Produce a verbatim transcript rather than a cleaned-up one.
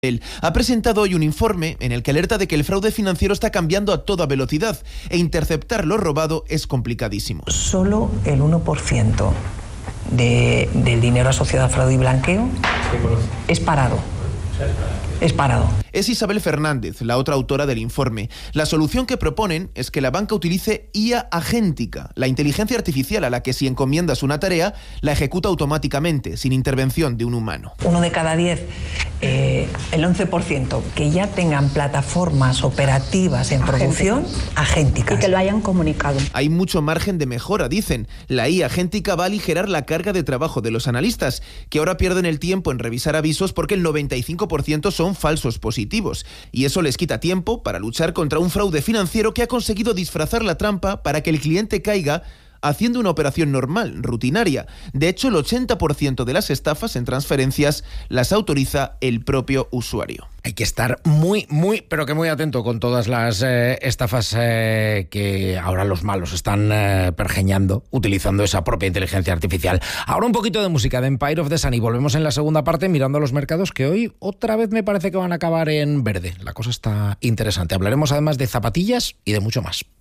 Él ha presentado hoy un informe en el que alerta de que el fraude financiero está cambiando a toda velocidad e interceptar lo robado es complicadísimo. Solo el uno por ciento de, del dinero asociado a fraude y blanqueo es parado. Es parado. Es Isabel Fernández, la otra autora del informe. La solución que proponen es que la banca utilice I A agéntica, la inteligencia artificial a la que si encomiendas una tarea, la ejecuta automáticamente, sin intervención de un humano. Uno de cada diez, eh, el once por ciento, que ya tengan plataformas operativas en producción agénticas. Y que lo hayan comunicado. Hay mucho margen de mejora, dicen. La I A agéntica va a aligerar la carga de trabajo de los analistas, que ahora pierden el tiempo en revisar avisos porque el noventa y cinco por ciento son falsos positivos. Y eso les quita tiempo para luchar contra un fraude financiero que ha conseguido disfrazar la trampa para que el cliente caiga haciendo una operación normal, rutinaria. De hecho, el ochenta por ciento de las estafas en transferencias las autoriza el propio usuario. Hay que estar muy, muy, pero que muy atento con todas las eh, estafas eh, que ahora los malos están eh, pergeñando, utilizando esa propia inteligencia artificial. Ahora un poquito de música de Empire of the Sun y volvemos en la segunda parte mirando a los mercados que hoy otra vez me parece que van a acabar en verde. La cosa está interesante. Hablaremos además de zapatillas y de mucho más.